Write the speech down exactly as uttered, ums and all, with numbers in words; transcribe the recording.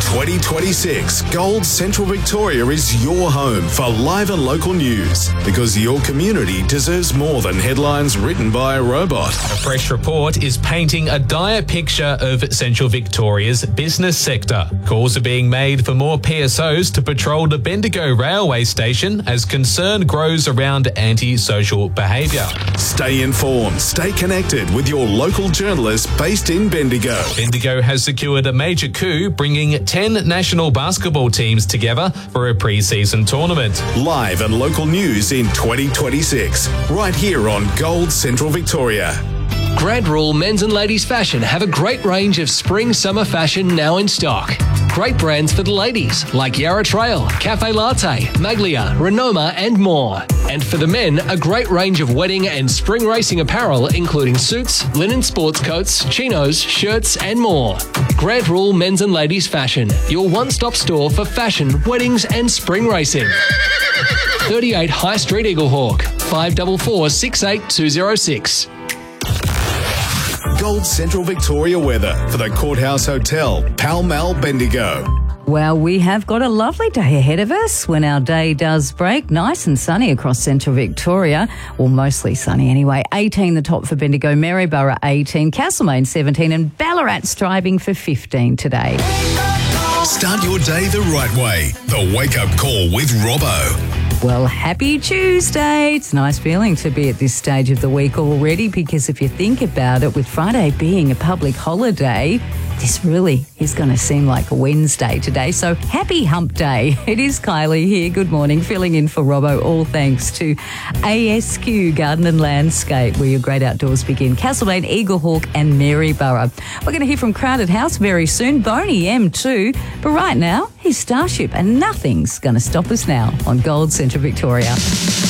twenty twenty-six, Gold Central Victoria is your home for live and local news, because your community deserves more than headlines written by a robot. A fresh report is painting a dire picture of Central Victoria's business sector. Calls are being made for more P S Os to patrol the Bendigo railway station as concern grows around anti-social behaviour. Stay informed, stay connected with your local journalists based in Bendigo. Bendigo has secured a major coup, bringing ten national basketball teams together for a pre-season tournament. Live and local news in twenty twenty-six, right here on Gold Central Victoria. Grant Rule Men's and Ladies Fashion have a great range of spring-summer fashion now in stock. Great brands for the ladies like Yarra Trail, Cafe Latte, Maglia, Renoma and more. And for the men, a great range of wedding and spring racing apparel including suits, linen sports coats, chinos, shirts and more. Grant Rule Men's and Ladies Fashion, your one-stop store for fashion, weddings and spring racing. thirty-eight High Street Eaglehawk, five four four, six eight two zero six. Gold Central Victoria weather for the Courthouse Hotel, Pall Mall, Bendigo. Well, we have got a lovely day ahead of us when our day does break. Nice and sunny across Central Victoria. Well, mostly sunny anyway. eighteen the top for Bendigo, Maryborough eighteen, Castlemaine seventeen and Ballarat striving for fifteen today. Start your day the right way. The Wake Up Call with Robbo. Well, happy Tuesday. It's a nice feeling to be at this stage of the week already, because if you think about it, with Friday being a public holiday, this really is going to seem like a Wednesday today. So happy hump day. It is Kylie here. Good morning. Filling in for Robbo, all thanks to A S Q Garden and Landscape, where your great outdoors begin. Castlemaine, Eaglehawk and Maryborough. We're going to hear from Crowded House very soon. Boney M too. But right now, he's Starship, and nothing's going to stop us now on Gold Central Victoria.